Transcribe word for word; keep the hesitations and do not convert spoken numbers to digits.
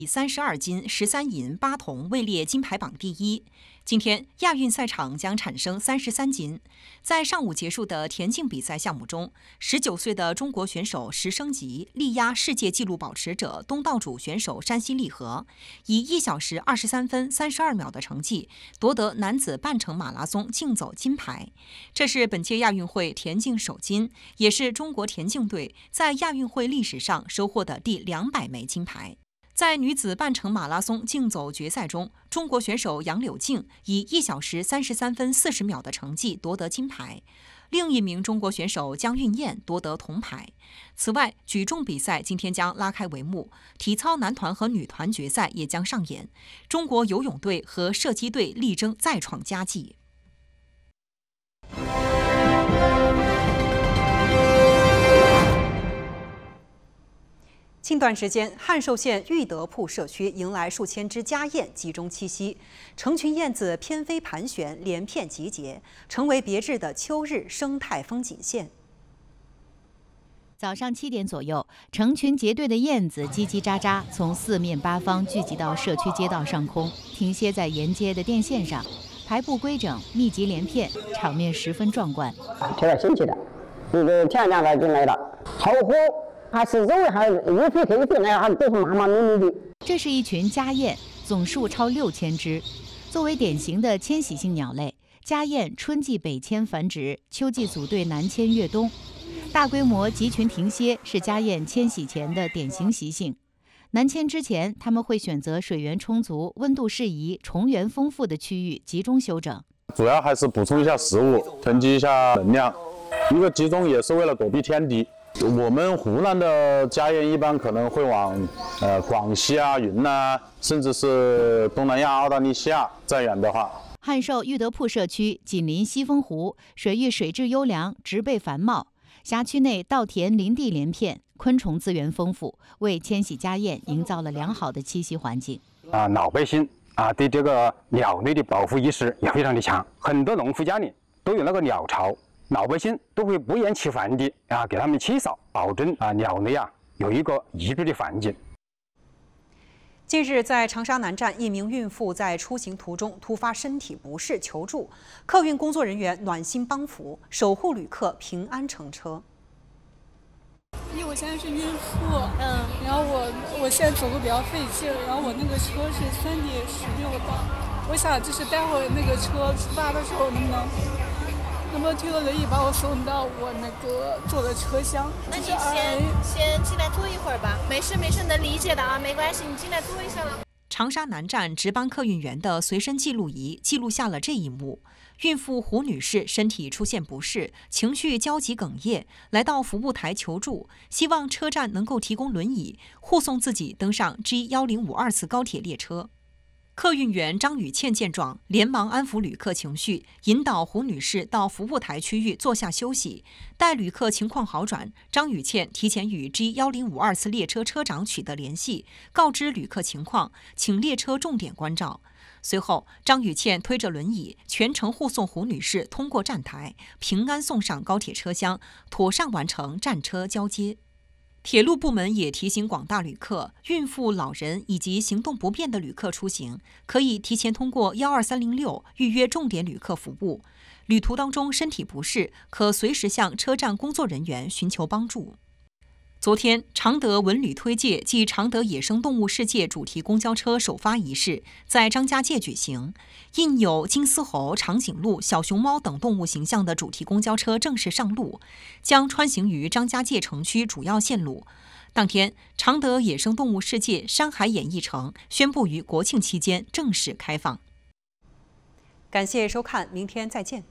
以三十二金、十三银、八铜位列金牌榜第一。今天亚运赛场将产生三十三金。在上午结束的田径比赛项目中，十九岁的中国选手石升级力压世界纪录保持者东道主选手山西利和，以一小时二十三分三十二秒的成绩夺得男子半程马拉松竞走金牌。这是本届亚运会田径首金，也是中国田径队在亚运会历史上收获的第两百枚金牌。在女子半程马拉松竞走决赛中，中国选手杨柳静以一小时三十三分四十秒的成绩夺得金牌，另一名中国选手江韵燕夺得铜牌。此外，举重比赛今天将拉开帷幕，体操男团和女团决赛也将上演，中国游泳队和射击队力争再创佳绩。近段时间，汉寿县裕德铺社区迎来数千只家燕集中栖息，成群燕子翩飞盘旋，连片集结，成为别致的秋日生态风景线。 早上七点左右，成群结队的燕子叽叽喳喳从四面八方聚集到社区街道上空，停歇在沿街的电线上，排布规整，密集连片，场面十分壮观。 挺有新奇的，一个天亮了就来了，好火。还是肉还是一飞可以飞来，还都是麻麻密密的。 这是一群家燕，总数超六千只。作为典型的迁徙性鸟类，家燕春季北迁繁殖，秋季组队南迁越冬。大规模集群停歇是家燕迁徙前的典型习性。南迁之前，它们会选择水源充足、温度适宜、虫源丰富的区域集中休整。 主要还是补充一下食物，囤积一下能量。一个集中也是为了躲避天敌。我们湖南的家燕一般可能会往呃广西啊、云南啊，甚至是东南亚、澳大利亚再远的话。 汉寿裕德铺社区紧邻西风湖，水域水质优良，植被繁茂，辖区内稻田林地连片，昆虫资源丰富，为迁徙家燕营造了良好的栖息环境。 啊，老百姓啊对这个鸟类的保护意识也非常的强，很多农户家里都有那个鸟巢。老百姓都会不厌其烦地啊给他们清扫，保证啊鸟类啊有一个宜居的环境。 近日，在长沙南站，一名孕妇在出行途中突发身体不适求助，客运工作人员暖心帮扶，守护旅客平安乘车。 因为我现在是孕妇，嗯，然后我我现在走路比较费劲，然后我那个车是三点十六的，我想就是待会儿那个车出发的时候能不能。能不能推个轮椅把我送到我那个坐的车厢？ 那你先先进来坐一会儿吧。没事没事，能理解的啊，没关系，你进来坐一下了。 长沙南站值班客运员的随身记录仪记录下了这一幕：孕妇胡女士身体出现不适，情绪焦急哽咽，来到服务台求助，希望车站能够提供轮椅护送自己登上 G 一零五二次高铁列车。客运员张雨倩见状，连忙安抚旅客情绪，引导胡女士到服务台区域坐下休息。待旅客情况好转，张雨倩提前与 G 一零五二次列车车长取得联系，告知旅客情况，请列车重点关照。随后，张雨倩推着轮椅全程护送胡女士通过站台，平安送上高铁车厢，妥善完成站车交接。铁路部门也提醒广大旅客，孕妇、老人以及行动不便的旅客出行，可以提前通过幺二三零六预约重点旅客服务。旅途当中身体不适，可随时向车站工作人员寻求帮助。昨天，常德文旅推介暨常德野生动物世界主题公交车首发仪式在张家界举行，印有金丝猴、长颈鹿、小熊猫等动物形象的主题公交车正式上路，将穿行于张家界城区主要线路。当天，常德野生动物世界山海演艺城宣布于国庆期间正式开放。感谢收看，明天再见。